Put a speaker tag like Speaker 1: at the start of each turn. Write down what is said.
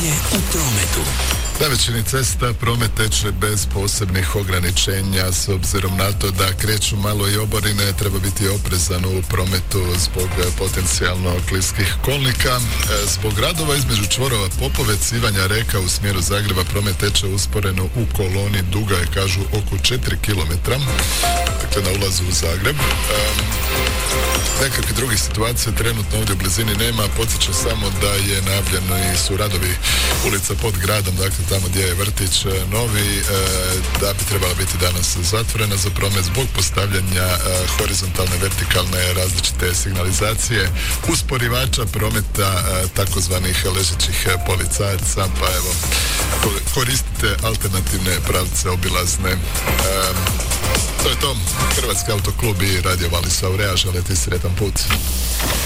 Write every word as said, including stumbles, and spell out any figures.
Speaker 1: Stanje u prometu.
Speaker 2: Na većini cesta promet teče bez posebnih ograničenja. S obzirom na to da kreću malo i oborine, treba biti oprezan u prometu zbog potencijalno kliskih kolnika. Zbog radova između čvorova Popovec, Ivanja Reka u smjeru Zagreba promet teče usporeno u koloni, duga je, kažu, oko četiri kilometra, dakle na ulazu u Zagreb. Um, nekakve druge situacije trenutno ovdje u blizini nema. Podsjećam samo da je najavljeni su radovi ulica pod gradom, dakle tamo gdje je vrtić novi, e, da bi trebala biti danas zatvorena za promet zbog postavljanja e, horizontalne, vertikalne različite signalizacije, usporivača prometa, e, takozvanih ležećih policajaca, pa evo, koristite alternativne pravce obilazne. E, to je to. Hrvatski autoklub i Radio Valis Aurea žele ti sretan put.